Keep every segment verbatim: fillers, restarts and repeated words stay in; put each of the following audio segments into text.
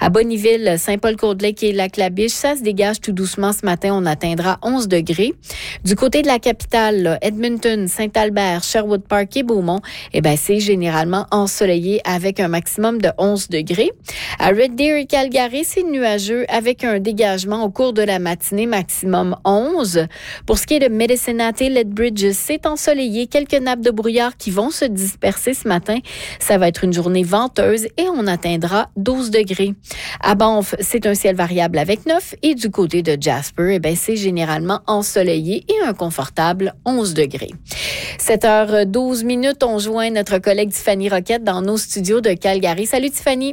À Bonnyville, Saint-Paul-Côte-Lake et Lac-La-Biche, ça se dégage tout doucement ce matin. On atteindra onze degrés. Du côté de la capitale, là, Edmonton, Saint-Albert, Sherwood Park et Beaumont, eh ben, c'est généralement ensoleillé avec un maximum de onze degrés. À Red Deer et Calgary, c'est nuageux avec un dégagement au cours de la matinée, maximum onze. Pour ce qui est de Medicine Hat et Lethbridge, c'est ensoleillé. Quelques nappes de brouillard qui vont se disperser ce matin. Ça va être une journée venteuse et on atteindra douze degrés. À Banff, c'est un ciel variable avec neuf et du côté de Jasper, eh ben, c'est généralement ensoleillé et un confortable onze degrés. sept heures douze minutes, on joint notre collègue Tiffany Roquette dans nos studios de Calgary. Salut Tiffany.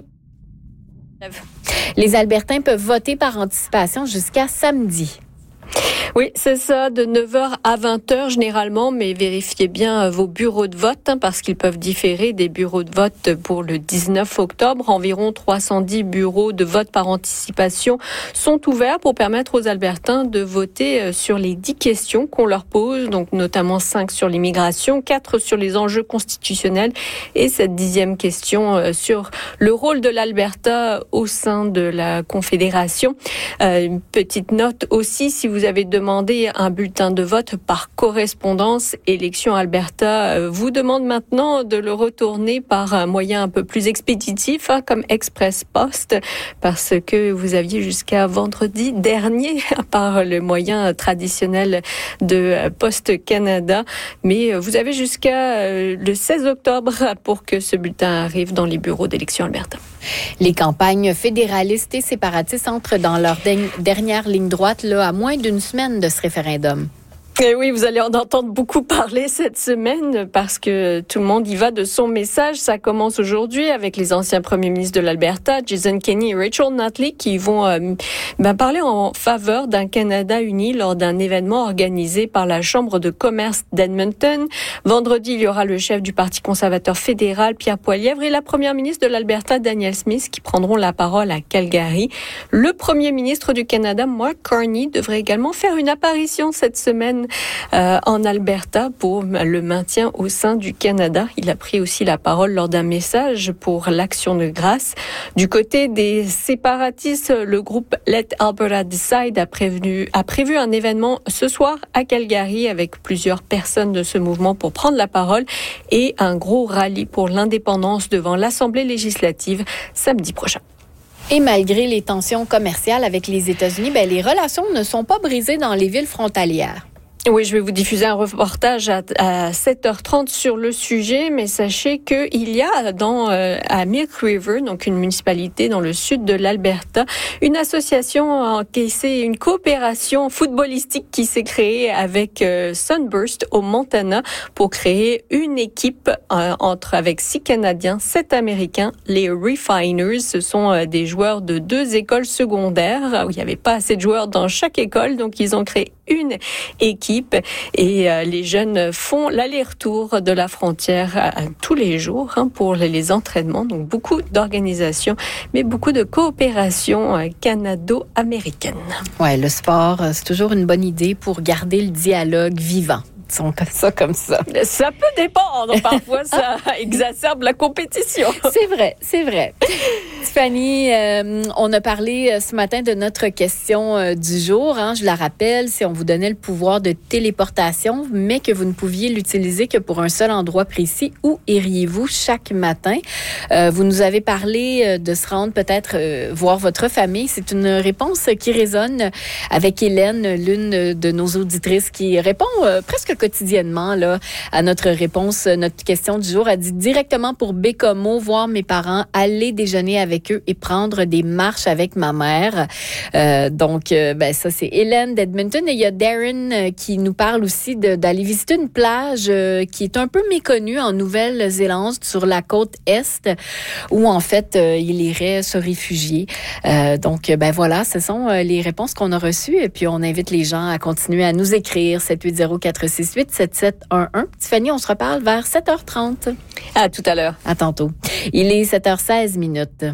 Les Albertains peuvent voter par anticipation jusqu'à samedi. Oui, c'est ça, de neuf heures à vingt heures généralement, mais vérifiez bien vos bureaux de vote hein, parce qu'ils peuvent différer des bureaux de vote pour le dix-neuf octobre. Environ trois cent dix bureaux de vote par anticipation sont ouverts pour permettre aux Albertains de voter sur les dix questions qu'on leur pose, donc notamment cinq sur l'immigration, quatre sur les enjeux constitutionnels et cette dixième question sur le rôle de l'Alberta au sein de la Confédération. Euh, une petite note aussi, si vous avez demandé un bulletin de vote par correspondance, Élections Alberta vous demande maintenant de le retourner par un moyen un peu plus expéditif, hein, comme Express Post, parce que vous aviez jusqu'à vendredi dernier par le moyen traditionnel de Poste Canada, mais vous avez jusqu'à le seize octobre pour que ce bulletin arrive dans les bureaux d'Élections Alberta. Les campagnes fédéralistes et séparatistes entrent dans leur de- dernière ligne droite là, à moins d'une semaine de ce référendum. Et oui, vous allez en entendre beaucoup parler cette semaine parce que tout le monde y va de son message. Ça commence aujourd'hui avec les anciens premiers ministres de l'Alberta, Jason Kenney et Rachel Notley, qui vont euh, ben, parler en faveur d'un Canada uni lors d'un événement organisé par la Chambre de commerce d'Edmonton. Vendredi, il y aura le chef du Parti conservateur fédéral, Pierre Poilievre, et la première ministre de l'Alberta, Danielle Smith, qui prendront la parole à Calgary. Le premier ministre du Canada, Mark Carney, devrait également faire une apparition cette semaine Euh, en Alberta pour le maintien au sein du Canada. Il a pris aussi la parole lors d'un message pour l'Action de grâce. Du côté des séparatistes, le groupe Let Alberta Decide a, prévenu, a prévu un événement ce soir à Calgary avec plusieurs personnes de ce mouvement pour prendre la parole et un gros rallye pour l'indépendance devant l'Assemblée législative samedi prochain. Et malgré les tensions commerciales avec les États-Unis, ben, les relations ne sont pas brisées dans les villes frontalières. Oui, je vais vous diffuser un reportage à, à sept heures trente sur le sujet, mais sachez que il y a dans euh, à Milk River, donc une municipalité dans le sud de l'Alberta, une association qui c'est une coopération footballistique qui s'est créée avec euh, Sunburst au Montana pour créer une équipe euh, entre avec six Canadiens, sept Américains, les Refiners. Ce sont euh, des joueurs de deux écoles secondaires où il n'y avait pas assez de joueurs dans chaque école, donc ils ont créé une équipe et euh, les jeunes font l'aller-retour de la frontière euh, tous les jours hein, pour les, les entraînements. Donc beaucoup d'organisation, mais beaucoup de coopération euh, canado-américaine. Ouais, le sport, c'est toujours une bonne idée pour garder le dialogue vivant. Disons ça comme ça. Ça peut dépendre. Parfois, ça exacerbe la compétition. C'est vrai, c'est vrai. Tiffany, euh, on a parlé ce matin de notre question euh, du jour. Hein, je la rappelle, si on vous donnait le pouvoir de téléportation, mais que vous ne pouviez l'utiliser que pour un seul endroit précis, où iriez-vous chaque matin? Euh, vous nous avez parlé de se rendre peut-être euh, voir votre famille. C'est une réponse qui résonne avec Hélène, l'une de nos auditrices qui répond euh, presque quotidiennement là, à notre réponse, notre question du jour. Elle dit directement pour Bécomo, voir mes parents, aller déjeuner avec eux et prendre des marches avec ma mère. Euh, donc, euh, ben ça, c'est Hélène d'Edmonton. Et il y a Darren euh, qui nous parle aussi de, d'aller visiter une plage euh, qui est un peu méconnue en Nouvelle-Zélande, sur la côte Est, où en fait, euh, il irait se réfugier. Euh, donc, ben voilà, ce sont euh, les réponses qu'on a reçues. Et puis, on invite les gens à continuer à nous écrire sept huit zéro quatre six huit sept sept un un. Tiffany, on se reparle vers sept heures trente. À tout à l'heure. À tantôt. Il est sept heures seize minutes.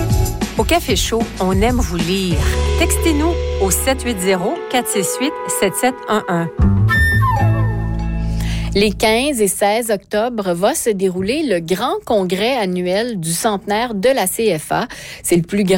Au Café Chaud, on aime vous lire. Textez-nous au sept huit zéro quatre six huit sept sept un un. Les quinze et seize octobre va se dérouler le grand congrès annuel du centenaire de la C F A. C'est le plus grand